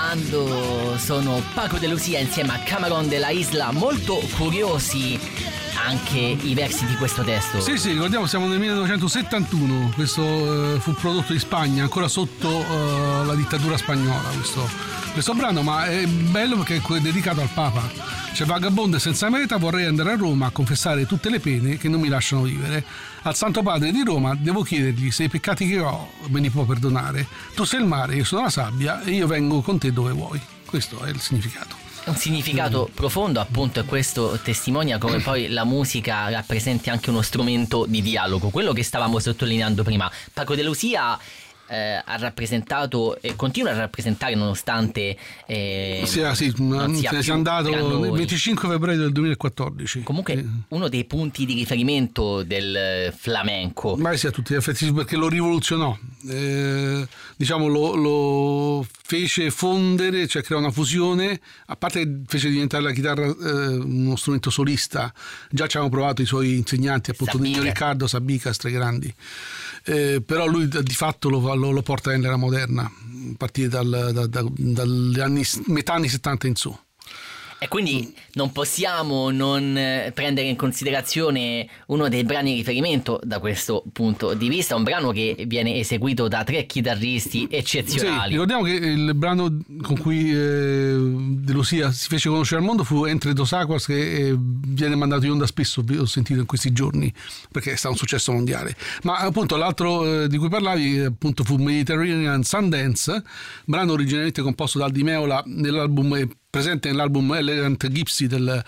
ascoltando sono Paco de Lucia insieme a Camarón de la Isla, molto curiosi anche i versi di questo testo. Sì, ricordiamo, siamo nel 1971, questo fu prodotto in Spagna, ancora sotto la dittatura spagnola questo brano, ma è bello perché è dedicato al Papa. C'è vagabondo e senza meta, vorrei andare a Roma a confessare tutte le pene che non mi lasciano vivere. Al Santo Padre di Roma devo chiedergli se i peccati che ho me li può perdonare. Tu sei il mare, io sono la sabbia e io vengo con te dove vuoi. Questo è il significato. Un significato profondo, appunto, e questo testimonia come poi la musica rappresenti anche uno strumento di dialogo, quello che stavamo sottolineando prima. Paco de Lucia ha rappresentato e continua a rappresentare, nonostante se n'è andato il 25 febbraio del 2014. Comunque uno dei punti di riferimento del flamenco. Ma sì, a tutti gli effetti, perché lo rivoluzionò, diciamo lo fece fondere, cioè creò una fusione, a parte che fece diventare la chitarra uno strumento solista. Già ci avevano provato i suoi insegnanti, appunto Nino Riccardo, Sabica, Stregrandi, però lui di fatto lo porta nell'era moderna, a partire dagli anni metà anni 70 in su. E quindi non possiamo non prendere in considerazione uno dei brani di riferimento da questo punto di vista, un brano che viene eseguito da 3 chitarristi eccezionali. Sì, ricordiamo che il brano con cui De Lucia si fece conoscere al mondo fu Entre dos Aguas, che viene mandato in onda spesso, ho sentito in questi giorni, perché è stato un successo mondiale. Ma appunto l'altro di cui parlavi appunto fu Mediterranean Sundance, brano originariamente composto da Di Meola nell'album presente nell'album Elegant Gypsy del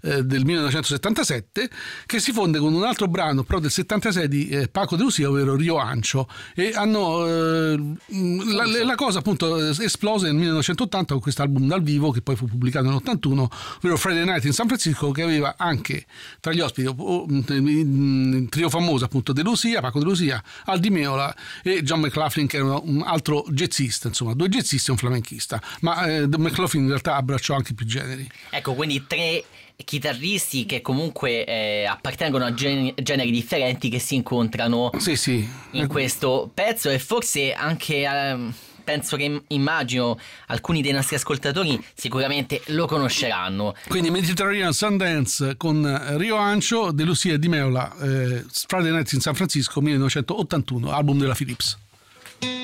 1977, che si fonde con un altro brano però del 76 di Paco de Lucia, ovvero Rio Ancho, e hanno la cosa appunto esplose nel 1980 con questo album dal vivo che poi fu pubblicato nell'81, ovvero Friday Night in San Francisco, che aveva anche tra gli ospiti un trio famoso, appunto De Lucia, Paco de Lucia, Al Di Meola e John McLaughlin, che era un altro jazzista, insomma 2 jazzisti e un flamenchista, ma McLaughlin in realtà abbracciò anche più generi. Ecco, quindi 3 chitarristi che comunque appartengono a generi differenti, che si incontrano in questo pezzo, e forse anche penso che immagino alcuni dei nostri ascoltatori sicuramente lo conosceranno. Quindi Mediterranean Sundance con Rio Ancho, De Lucia e Di Meola, Friday Night in San Francisco 1981, album della Philips.